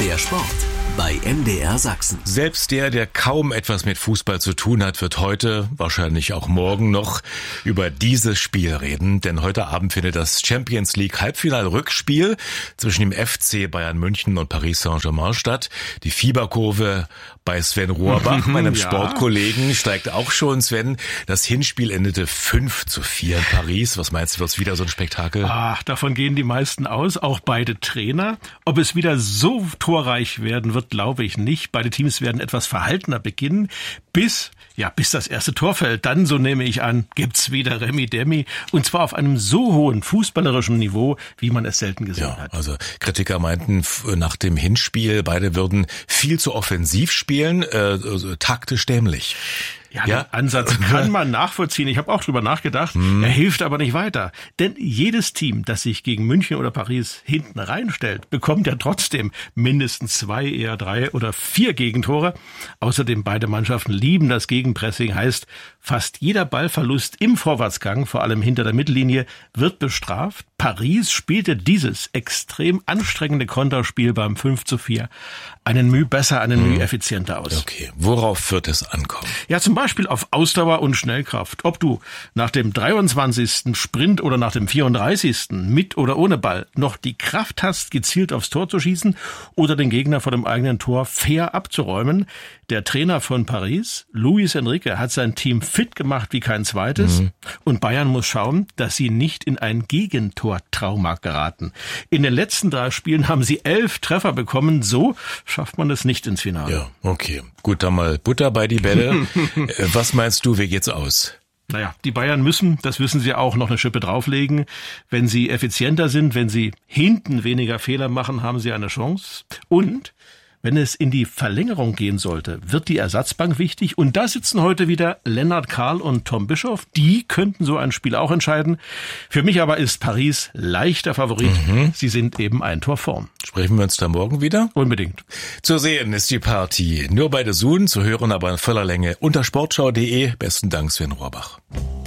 Der Sport bei MDR Sachsen. Selbst der kaum etwas mit Fußball zu tun hat, wird heute, wahrscheinlich auch morgen noch, über dieses Spiel reden. Denn heute Abend findet das Champions League Halbfinal-Rückspiel zwischen dem FC Bayern München und Paris Saint-Germain statt. Die Fieberkurve bei Sven Rohrbach, meinem Sportkollegen, steigt auch schon. Sven, das Hinspiel endete 5:4 in Paris. Was meinst du, wird's wieder so ein Spektakel? Davon gehen die meisten aus, auch beide Trainer. Ob es wieder so torreich werden wird, glaube ich nicht. Beide Teams werden etwas verhaltener beginnen, bis das erste Tor fällt. Dann, so nehme ich an, gibt's wieder Remi-Demi. Und zwar auf einem so hohen fußballerischen Niveau, wie man es selten gesehen hat. Also Kritiker meinten nach dem Hinspiel, beide würden viel zu offensiv spielen, taktisch dämlich. Ja, den Ansatz kann man nachvollziehen. Ich habe auch drüber nachgedacht. Er hilft aber nicht weiter. Denn jedes Team, das sich gegen München oder Paris hinten reinstellt, bekommt ja trotzdem mindestens 2, eher 3 oder 4 Gegentore. Außerdem beide Mannschaften lieben das Gegenpressing. Heißt, fast jeder Ballverlust im Vorwärtsgang, vor allem hinter der Mittellinie, wird bestraft. Paris spielte dieses extrem anstrengende Konterspiel beim 5:4 einen Mühe besser, einen Mühe effizienter aus. Okay, worauf wird es ankommen? Ja, zum Beispiel auf Ausdauer und Schnellkraft. Ob du nach dem 23. Sprint oder nach dem 34. mit oder ohne Ball noch die Kraft hast, gezielt aufs Tor zu schießen oder den Gegner vor dem eigenen Tor fair abzuräumen. Der Trainer von Paris, Luis Enrique, hat sein Team fit gemacht wie kein zweites. Und Bayern muss schauen, dass sie nicht in ein Gegentortrauma geraten. In den letzten 3 Spielen haben sie 11 Treffer bekommen. So schafft man es nicht ins Finale. Ja, okay. Gut, dann mal Butter bei die Bälle. Was meinst du, wie geht's aus? Naja, die Bayern müssen, das wissen sie auch, noch eine Schippe drauflegen. Wenn sie effizienter sind, wenn sie hinten weniger Fehler machen, haben sie eine Chance. Und wenn es in die Verlängerung gehen sollte, wird die Ersatzbank wichtig. Und da sitzen heute wieder Lennart Kahl und Tom Bischoff. Die könnten so ein Spiel auch entscheiden. Für mich aber ist Paris leichter Favorit. Sie sind eben ein Tor vorn. Sprechen wir uns da morgen wieder? Unbedingt. Zu sehen ist die Partie nur bei DAZN, zu hören aber in voller Länge unter sportschau.de. Besten Dank, Sven Rohrbach.